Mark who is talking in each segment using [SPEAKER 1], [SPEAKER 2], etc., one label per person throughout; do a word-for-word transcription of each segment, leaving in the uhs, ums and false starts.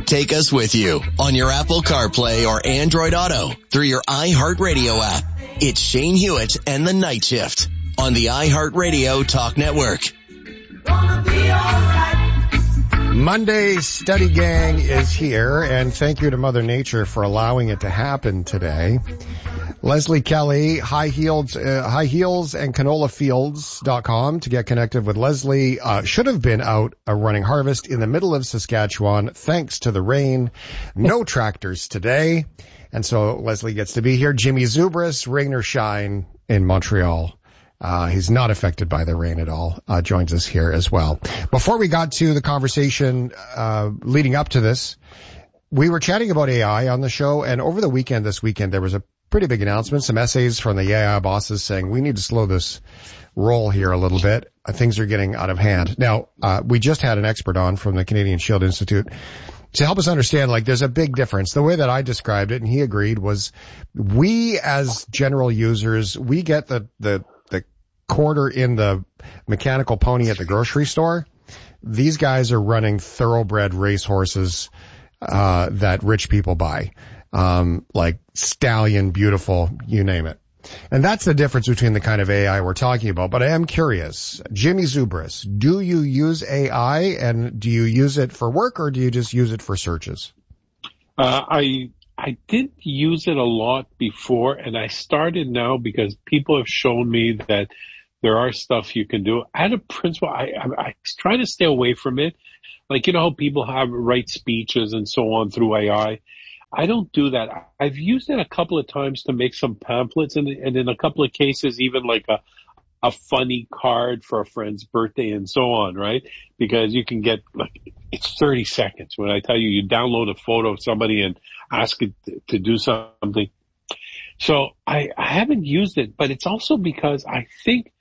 [SPEAKER 1] Take us with you on your Apple CarPlay or Android Auto through your iHeartRadio app. It's Shane Hewitt and the Night Shift on the iHeartRadio Talk Network.
[SPEAKER 2] Gonna be all right.
[SPEAKER 3] Monday Study Gang is here, and thank you to Mother Nature for allowing it to happen today. Leslie Kelly, High Heels, uh, High Heels and Canola Fields dot com to get connected with Leslie. Uh, should have been out uh, running harvest in the middle of Saskatchewan, thanks to the rain. No tractors today, and so Leslie gets to be here. Jimmy Zubris, rain or shine in Montreal. Uh, he's not affected by the rain at all, uh, joins us here as well. Before we got to the conversation, uh, leading up to this, we were chatting about A I on the show, and over the weekend, this weekend, there was a pretty big announcement, some essays from the A I bosses saying we need to slow this roll here a little bit. Uh, things are getting out of hand. Now, uh, we just had an expert on from the Canadian Shield Institute to help us understand, like, there's a big difference. The way that I described it, and he agreed, was we as general users, we get the, the, the quarter in the mechanical pony at the grocery store. These guys are running thoroughbred racehorses, uh, that rich people buy. Um, like Stallion, Beautiful, you name it. And that's the difference between the kind of A I we're talking about. But I am curious, Jimmy Zubris, do you use A I, and do you use it for work, or do you just use it for searches?
[SPEAKER 4] Uh, I I did use it a lot before, and I started now because people have shown me that there are stuff you can do. At a principle, I, I, I try to stay away from it. Like, you know how people have write speeches and so on through A I? I don't do that. I've used it a couple of times to make some pamphlets, and, and in a couple of cases, even like a, a funny card for a friend's birthday and so on, right? Because you can get, like, it's thirty seconds. When I tell you, you download a photo of somebody and ask it to, to do something. So I, I haven't used it, but it's also because I think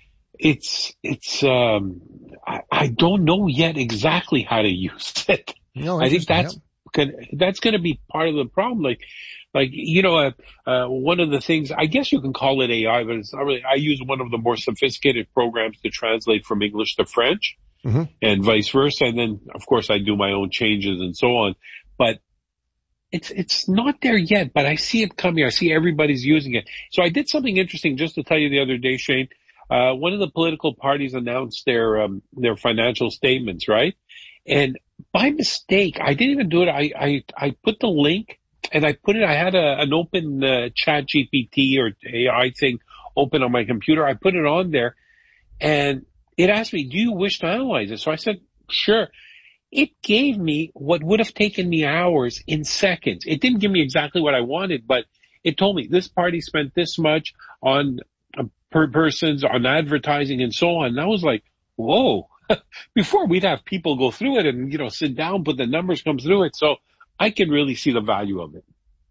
[SPEAKER 4] it's, it's, um, I, I don't know yet exactly how to use it.
[SPEAKER 3] No,
[SPEAKER 4] I think that's,
[SPEAKER 3] yeah.
[SPEAKER 4] Can, that's going to be part of the problem. Like, like, you know, uh, uh, one of the things, I guess you can call it A I, but it's not really. I use one of the more sophisticated programs to translate from English to French, mm-hmm. and vice versa. And then, of course, I do my own changes and so on. But it's, it's not there yet, but I see it coming. I see everybody's using it. So I did something interesting just to tell you the other day, Shane. Uh, one of the political parties announced their, um, their financial statements, right? And by mistake, I didn't even do it. I, I, I put the link and I put it, I had a, an open uh, Chat G P T or A I thing open on my computer. I put it on there and it asked me, do you wish to analyze it? So I said, sure. It gave me what would have taken me hours in seconds. It didn't give me exactly what I wanted, but it told me this party spent this much on uh, per persons, on advertising and so on. And I was like, whoa. Before we'd have people go through it and, you know, sit down, but the numbers come through it. So I can really see the value of it.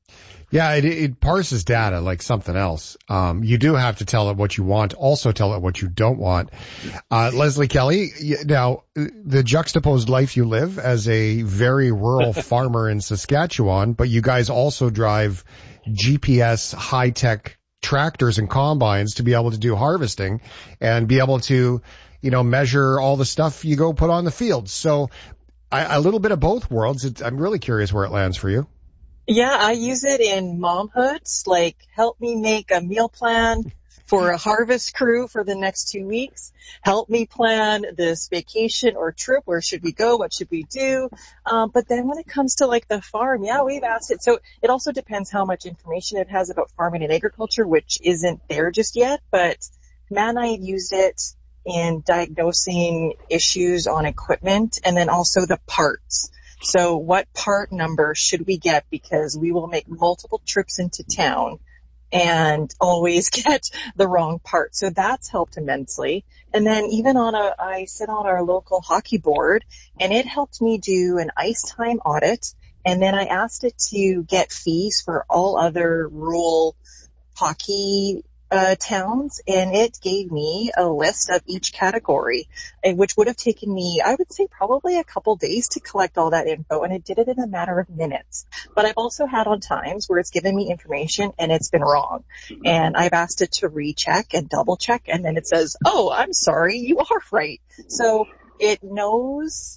[SPEAKER 3] Yeah, it, it parses data like something else. Um, you do have to tell it what you want, also tell it what you don't want. Uh, Leslie Kelly, now, the juxtaposed life you live as a very rural farmer in Saskatchewan, but you guys also drive G P S high-tech tractors and combines to be able to do harvesting and be able to, you know, measure all the stuff you go put on the field. So I, a little bit of both worlds. It's, I'm really curious where it lands for you.
[SPEAKER 5] Yeah, I use it in momhoods, like help me make a meal plan for a harvest crew for the next two weeks. Help me plan this vacation or trip. Where should we go? What should we do? Um, but then when it comes to like the farm, yeah, we've asked it. So it also depends how much information it has about farming and agriculture, which isn't there just yet. But man, I used it in diagnosing issues on equipment and then also the parts. So what part number should we get? Because we will make multiple trips into town and always get the wrong part. So that's helped immensely. And then even on a, I sit on our local hockey board and it helped me do an ice time audit. And then I asked it to get fees for all other rural hockey Uh, towns, and it gave me a list of each category, and which would have taken me, I would say, probably a couple days to collect all that info, and it did it in a matter of minutes. But I've also had on times where it's given me information and it's been wrong, and I've asked it to recheck and double check, and then it says, oh, I'm sorry, you are right. So it knows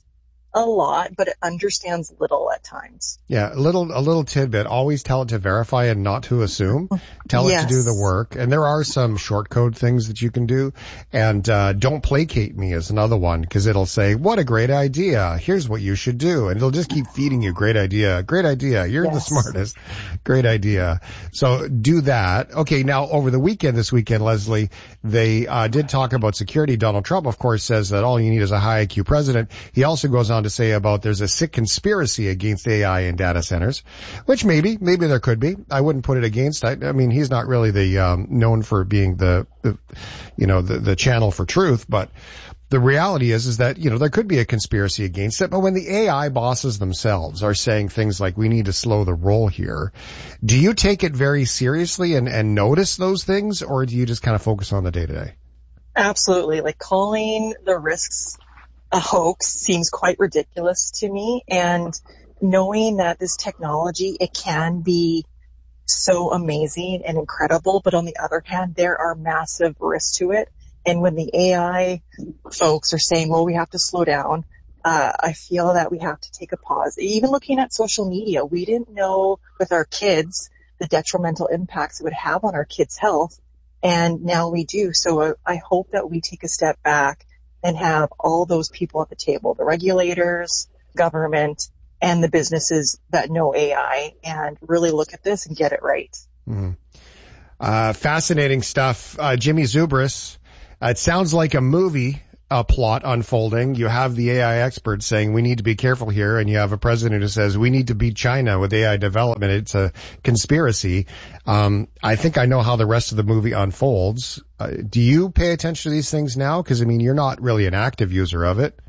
[SPEAKER 5] a lot, but it understands little at times.
[SPEAKER 3] Yeah, a little, a little tidbit. Always tell it to verify and not to assume. Tell yes. it to do the work. And there are some short code things that you can do. And, uh, don't placate me is another one, because it'll say, what a great idea. Here's what you should do. And it'll just keep feeding you. Great idea. Great idea. You're yes. the smartest. Great idea. So do that. Okay. Now over the weekend, this weekend, Leslie, they, uh, did talk about security. Donald Trump, of course, says that all you need is a high I Q president. He also goes on to say about there's a sick conspiracy against A I in data centers, which maybe, maybe there could be. I wouldn't put it against. I, I mean, he's not really the, um, known for being the, the you know, the, the channel for truth, but the reality is, is that, you know, there could be a conspiracy against it. But when the A I bosses themselves are saying things like, we need to slow the roll here, do you take it very seriously and, and notice those things, or do you just kind of focus on the day to day?
[SPEAKER 5] Absolutely. Like calling the risks a hoax seems quite ridiculous to me, and knowing that this technology, it can be so amazing and incredible, but on the other hand, there are massive risks to it. And when the A I folks are saying, well, we have to slow down, uh, I feel that we have to take a pause. Even looking at social media, we didn't know with our kids the detrimental impacts it would have on our kids' health, and now we do. So uh, I hope that we take a step back and have all those people at the table, the regulators, government, and the businesses that know A I, and really look at this and get it right.
[SPEAKER 3] Mm. Uh, fascinating stuff. Uh, Jimmy Zubris, uh, it sounds like a movie uh, plot unfolding. You have the A I experts saying we need to be careful here, and you have a president who says we need to beat China with A I development. It's a conspiracy. Um, I think I know how the rest of the movie unfolds. Uh, do you pay attention to these things now? Because, I mean, you're not really an active user of it.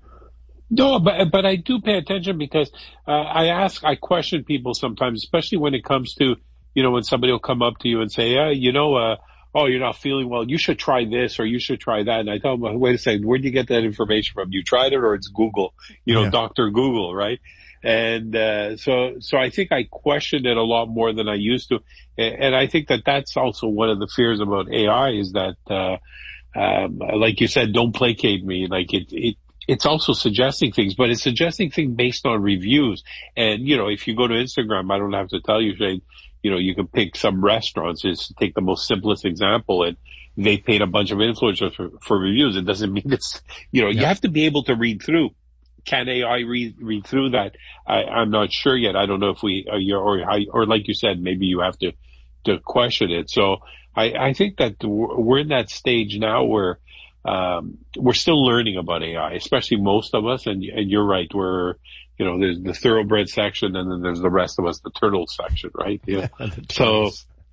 [SPEAKER 4] No, but but I do pay attention because uh, I ask, I question people sometimes, especially when it comes to, you know, when somebody will come up to you and say, yeah, you know, uh, oh, you're not feeling well, you should try this or you should try that. And I tell them, wait a second, where do you get that information from? You tried it or it's Google, you know, yeah. Doctor Google, right? And uh, so so I think I question it a lot more than I used to. And I think that that's also one of the fears about A I is that, uh, um, like you said, don't placate me. Like it, it It's also suggesting things, but it's suggesting things based on reviews. And, you know, if you go to Instagram, I don't have to tell you, Shane, you know, you can pick some restaurants, just take the most simplest example, and they paid a bunch of influencers for, for reviews. It doesn't mean it's, you know, yeah. you have to be able to read through. Can A I read, read through that? I, I'm not sure yet. I don't know if we, uh, or, or, or like you said, maybe you have to, to question it. So I, I think that we're in that stage now where, Um, we're still learning about A I, especially most of us. And, and you're right. We're, you know, there's the thoroughbred section and then there's the rest of us, the turtle section, right? Yeah. So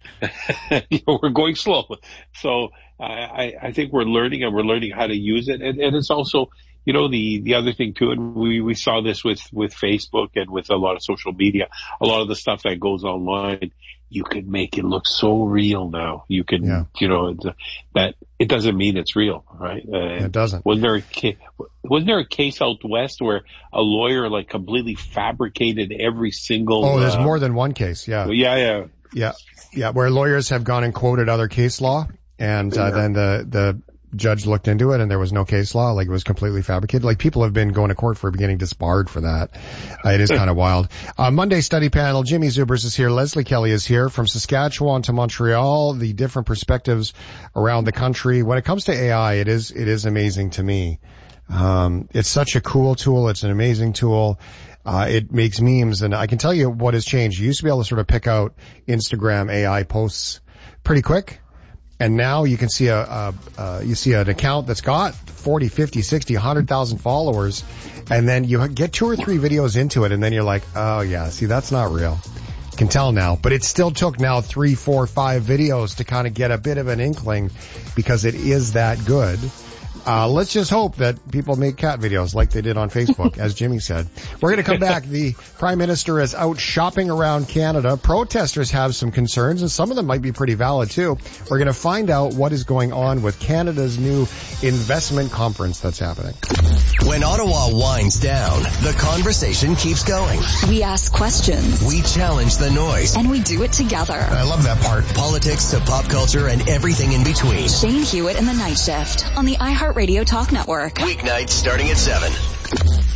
[SPEAKER 4] you know, we're going slow. So I, I think we're learning and we're learning how to use it. And, and it's also, you know, the, the other thing too, and we, we saw this with, with Facebook and with a lot of social media, a lot of the stuff that goes online, you can make it look so real now. You can, yeah. you know, that it doesn't mean it's real, right? Uh,
[SPEAKER 3] it doesn't.
[SPEAKER 4] Wasn't there a case, wasn't there a case out west where a lawyer like completely fabricated every single?
[SPEAKER 3] Oh, there's
[SPEAKER 4] uh,
[SPEAKER 3] more than one case. Yeah.
[SPEAKER 4] Yeah, yeah.
[SPEAKER 3] Yeah. Yeah. Where lawyers have gone and quoted other case law, and uh, yeah. then the, the, judge looked into it and there was no case law, like it was completely fabricated. Like people have been going to court for getting disbarred for that. Uh, it is kind of wild. Uh, Monday study panel, Jimmy Zubris is here. Leslie Kelly is here from Saskatchewan to Montreal, the different perspectives around the country. When it comes to A I, it is, it is amazing to me. Um, it's such a cool tool. It's an amazing tool. Uh, it makes memes, and I can tell you what has changed. You used to be able to sort of pick out Instagram A I posts pretty quick. And now you can see a, a, uh, you see an account that's got forty, fifty, sixty, one hundred thousand followers, and then you get two or three videos into it, and then you're like, oh yeah, see, that's not real. You can tell now. But it still took now three, four, five videos to kind of get a bit of an inkling because it is that good. Uh, let's just hope that people make cat videos like they did on Facebook, as Jimmy said. We're going to come back. The Prime Minister is out shopping around Canada. Protesters have some concerns, and some of them might be pretty valid, too. We're going to find out what is going on with Canada's new investment conference that's happening.
[SPEAKER 1] When Ottawa winds down, the conversation keeps going.
[SPEAKER 6] We ask questions.
[SPEAKER 1] We challenge the noise.
[SPEAKER 6] And we do it together.
[SPEAKER 3] I love that part.
[SPEAKER 1] Politics to pop culture and everything in between.
[SPEAKER 6] Shane Hewitt and the Night Shift on the iHeartRadio Talk Network.
[SPEAKER 1] Weeknights starting at seven.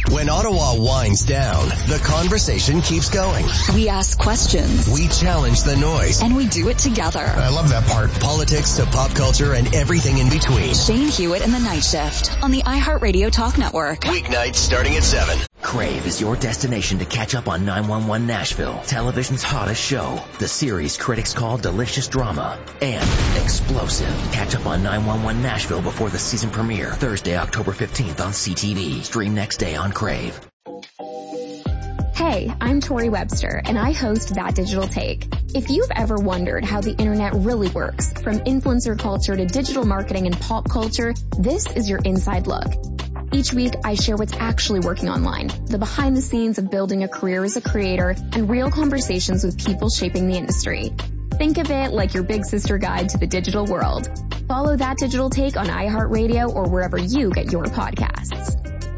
[SPEAKER 1] When Ottawa winds down, the conversation keeps going.
[SPEAKER 6] We ask questions.
[SPEAKER 1] We challenge the noise.
[SPEAKER 6] And we do it together.
[SPEAKER 3] I love that part.
[SPEAKER 1] Politics to pop culture and everything in between.
[SPEAKER 6] Shane Hewitt and the Night Shift on the iHeartRadio Talk Network.
[SPEAKER 1] Weeknights starting at seven.
[SPEAKER 7] Crave is your destination to catch up on nine one one Nashville, television's hottest show. The series critics call delicious drama and explosive. Catch up on nine one one Nashville before the season premiere, Thursday, October fifteenth on C T V. Stream next day on Crave.
[SPEAKER 8] Hey, I'm Tori Webster, and I host That Digital Take. If you've ever wondered how the internet really works, from influencer culture to digital marketing and pop culture, this is your inside look. Each week, I share what's actually working online, the behind the scenes of building a career as a creator, and real conversations with people shaping the industry. Think of it like your big sister guide to the digital world. Follow That Digital Take on iHeartRadio or wherever you get your podcasts.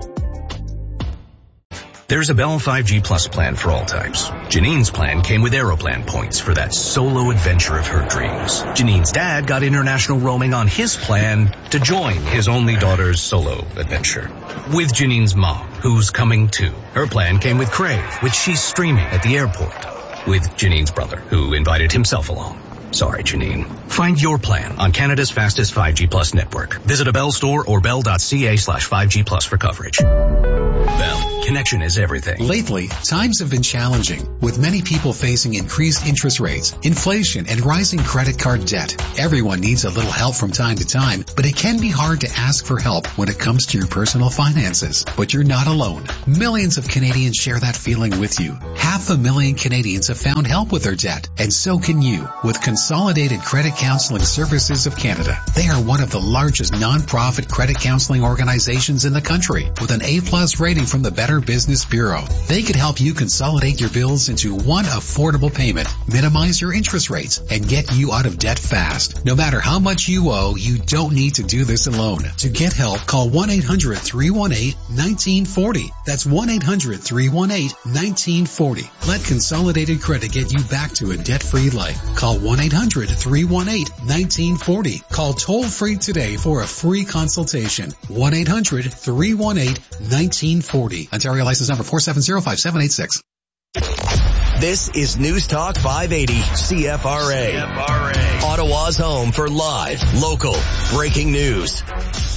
[SPEAKER 9] There's a Bell five G Plus plan for all types. Janine's plan came with Aeroplan points for that solo adventure of her dreams. Janine's dad got international roaming on his plan to join his only daughter's solo adventure. With Janine's mom, who's coming too. Her plan came with Crave, which she's streaming at the airport. With Janine's brother, who invited himself along. Sorry, Janine. Find your plan on Canada's fastest five G Plus network. Visit a Bell store or bell.ca slash 5G Plus for coverage. Bell. Connection is everything.
[SPEAKER 10] Lately, times have been challenging, with many people facing increased interest rates, inflation, and rising credit card debt. Everyone needs a little help from time to time, but it can be hard to ask for help when it comes to your personal finances. But you're not alone. Millions of Canadians share that feeling with you. Half a million Canadians have found help with their debt, and so can you with Consolidated Credit Counseling Services of Canada. They are one of the largest non-profit credit counseling organizations in the country, with an A-plus rating from the Better Business Bureau. They could help you consolidate your bills into one affordable payment, minimize your interest rates, and get you out of debt fast. No matter how much you owe, you don't need to do this alone. To get help, call one eight hundred three one eight one nine four zero. That's one eight hundred three one eight one nine four zero. Let Consolidated Credit get you back to a debt-free life. Call one eight hundred three one eight one nine four zero. Call toll-free today for a free consultation. one eight hundred three one eight one nine four zero. Ontario license number four seven zero five seven eight six.
[SPEAKER 1] This is News Talk five eighty C F R A. C F R A. Ottawa's home for live, local, breaking news.